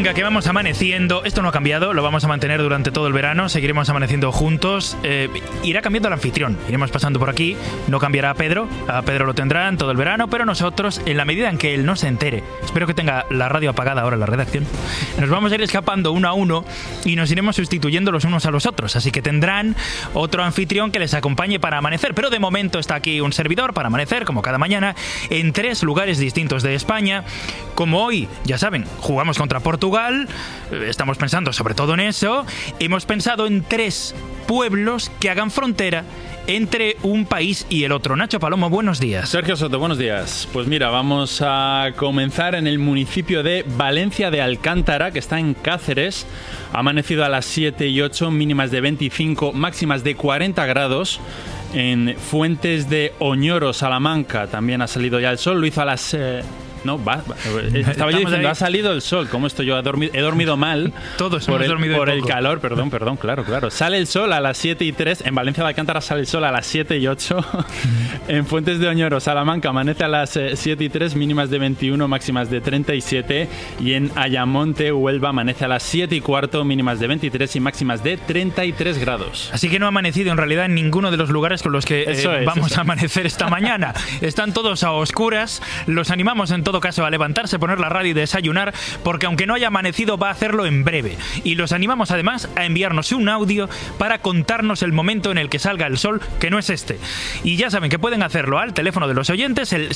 Venga, que vamos amaneciendo. Esto no ha cambiado, lo vamos a mantener durante todo el verano. Seguiremos amaneciendo juntos. Irá cambiando el anfitrión. Iremos pasando por aquí. No cambiará a Pedro. A Pedro lo tendrán todo el verano, pero nosotros, en la medida en que él no se entere, espero que tenga la radio apagada ahora en la redacción, nos vamos a ir escapando uno a uno y nos iremos sustituyendo los unos a los otros. Así que tendrán otro anfitrión que les acompañe para amanecer. Pero de momento está aquí un servidor para amanecer, como cada mañana, en 3 lugares distintos de España. Como hoy, ya saben, jugamos contra Portugal, estamos pensando sobre todo en eso. Hemos pensado en 3 pueblos que hagan frontera entre un país y el otro. Nacho Palomo, buenos días. Sergio Soto, buenos días. Pues mira, vamos a comenzar en el municipio de Valencia de Alcántara, que está en Cáceres. Ha amanecido a las 7 y 8, mínimas de 25, máximas de 40 grados. En Fuentes de Oñoro, Salamanca, también ha salido ya el sol. Lo hizo a las... estaba yo diciendo, ha salido el sol. ¿Cómo estoy yo? He dormido mal. Todos hemos dormido por el calor, perdón, claro. Sale el sol a las 7 y 3. En Valencia de Alcántara sale el sol a las 7 y 8. En Fuentes de Oñoro, Salamanca, amanece a las 7 y 3, mínimas de 21, máximas de 37. Y en Ayamonte, Huelva, amanece a las 7 y cuarto, mínimas de 23 y máximas de 33 grados. Así que no ha amanecido en realidad en ninguno de los lugares con los que vamos a amanecer esta mañana. Están todos a oscuras. Los animamos en todo caso a levantarse, poner la radio y desayunar, porque aunque no haya amanecido va a hacerlo en breve. Y los animamos además a enviarnos un audio para contarnos el momento en el que salga el sol, que no es este. Y ya saben que pueden hacerlo al teléfono de los oyentes, el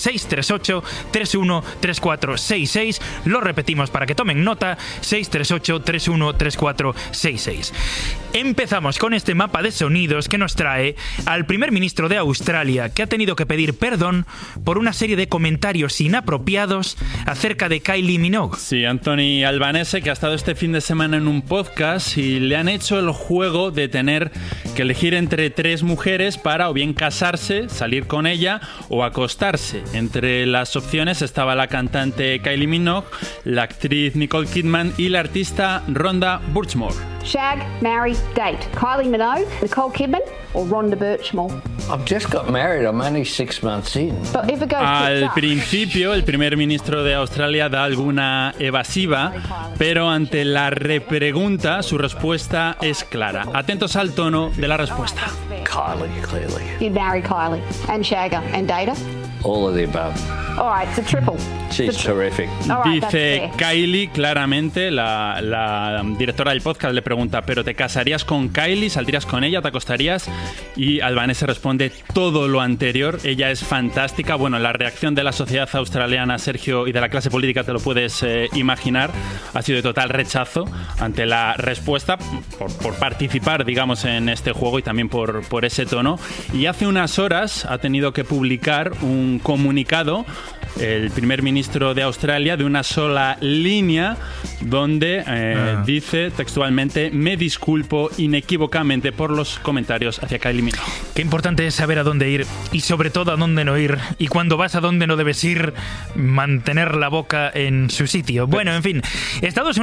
638-313466. Lo repetimos para que tomen nota, 638-313466. Empezamos con este mapa de sonidos que nos trae al primer ministro de Australia, que ha tenido que pedir perdón por una serie de comentarios inapropiados acerca de Kylie Minogue. Sí, Anthony Albanese, que ha estado este fin de semana en un podcast y le han hecho el juego de tener que elegir entre 3 mujeres para o bien casarse, salir con ella o acostarse. Entre las opciones estaba la cantante Kylie Minogue, la actriz Nicole Kidman y la artista Rhonda Birchmore. Shag, marry, date. Kylie Minogue, Nicole Kidman or Rhonda Birchmore. I've just got married. I'm only 6 months in. But if it goes Al principio, el primer ministro de Australia da alguna evasiva, pero ante la repregunta, su respuesta es clara. Atentos al tono de la respuesta. Kylie, clearly. You'd marry Kylie and shag her and date her? All of the above. All right, it's a triple. She's terrific. All right, Dice Kylie claramente, la directora del podcast le pregunta, ¿pero te casarías con Kylie? ¿Saldrías con ella? ¿Te acostarías? Y Albanese responde todo lo anterior. Ella es fantástica. Bueno, la reacción de la sociedad australiana, Sergio, y de la clase política, te lo puedes imaginar, ha sido de total rechazo ante la respuesta por participar, digamos, en este juego y también por ese tono. Y hace unas horas ha tenido que publicar un comunicado el primer ministro de Australia de una sola línea donde dice textualmente: me disculpo inequívocamente por los comentarios hacia Kylie Minogue. Qué importante es saber a dónde ir y sobre todo a dónde no ir, y cuando vas a dónde no debes ir, mantener la boca en su sitio. Bueno, en fin, Estados Unidos